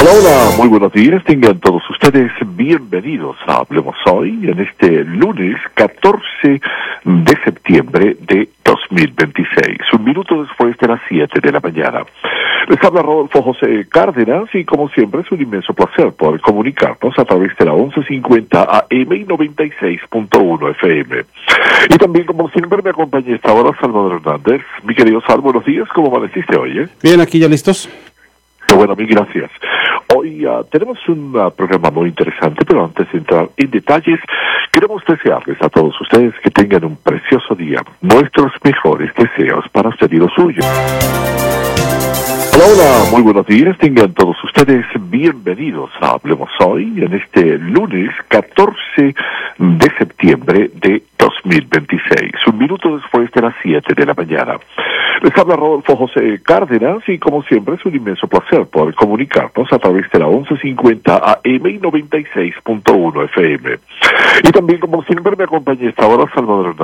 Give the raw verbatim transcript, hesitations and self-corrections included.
Hola, hola, muy buenos días, tengan todos ustedes bienvenidos a Hablemos Hoy en este lunes catorce de septiembre de dos mil veintiséis, un minuto después de las siete de la mañana. Les habla Rodolfo José Cárdenas y como siempre es un inmenso placer poder comunicarnos a través de la once cincuenta A M y noventa y seis punto uno F M. Y también como siempre me acompaña esta hora Salvador Hernández. Mi querido Sal, buenos días, ¿cómo amaneciste hoy? Eh? Bien, aquí ya listos. Bueno, mil gracias. Hoy uh, tenemos un uh, programa muy interesante, pero antes de entrar en detalles, queremos desearles a todos ustedes que tengan un precioso día. Nuestros mejores deseos para usted y los suyos. Hola, hola, muy buenos días, tengan todos ustedes bienvenidos a Hablemos Hoy en este lunes catorce de septiembre de dos mil veintiséis, un minuto después de las siete de la mañana. Les habla Rodolfo José Cárdenas y como siempre es un inmenso placer poder comunicarnos a través de la once cincuenta A M y noventa y seis punto uno F M. Y también como siempre me acompaña esta hora Salvador Hernández.